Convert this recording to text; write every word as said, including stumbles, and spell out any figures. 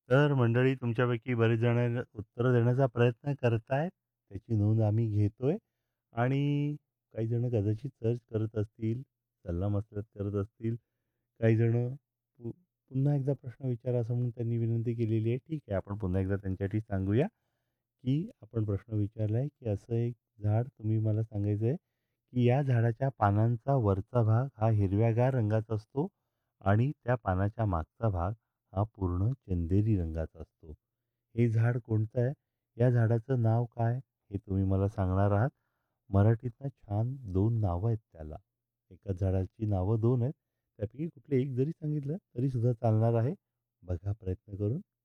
तर मंडळी तुमच्यापैकी बरेच जण उत्तरं देण्याचा प्रयत्न करतायत. त्याची नोंद आम्ही घेतोय आणि काही जण कदाचित सर्च करत असतील, सल्लामसलत करत असतील. काही जण पु पुन्हा एकदा प्रश्न विचारा असं म्हणून त्यांनी विनंती केलेली आहे. ठीक आहे, आपण पुन्हा एकदा त्यांच्यासाठी सांगूया, की आपण प्रश्न विचारला आहे, की असं एक झाड तुम्ही मला सांगायचं आहे, की या झाडाच्या पानांचा वरचा भाग हा हिरव्यागार रंगाचा असतो आणि त्या पानाच्या मागचा भाग हा पूर्ण चंदेरी रंगाचा असतो. हे झाड कोणतं आहे? या झाडाचं नाव काय? हे तुम्ही मला सांगणार आहात. मराठीतनं छान दोन नावं आहेत त्याला. एकाच झाडाची नावं दोन आहेत. त्यापैकी कुठले एक जरी सांगितलं तरीसुद्धा चालणार आहे. बघा प्रयत्न करून.